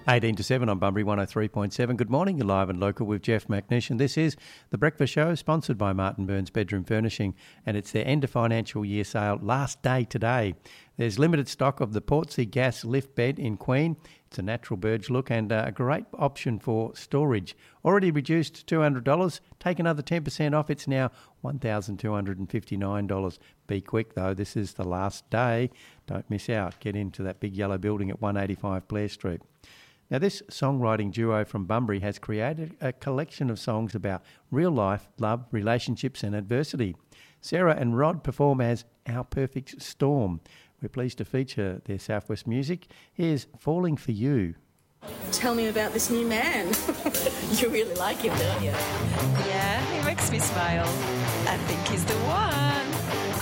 18 to 7 on Bunbury 103.7. Good morning, you're live and local with Jeff McNish, and this is The Breakfast Show, sponsored by Martin Burns Bedroom Furnishing, and it's their end of financial year sale, last day today. There's limited stock of the Portsea gas lift bed in Queen. It's a natural burge look and a great option for storage. Already reduced $200. Take another 10% off. It's now $1,259. Be quick though, this is the last day. Don't miss out. Get into that big yellow building at 185 Blair Street. Now, this songwriting duo from Bunbury has created a collection of songs about real life, love, relationships and adversity. Sarah and Rod perform as Our Perfect Storm. We're pleased to feature their Southwest music. Here's Falling for You. Tell me about this new man. You really like him, don't you? Yeah, he makes me smile. I think he's the one.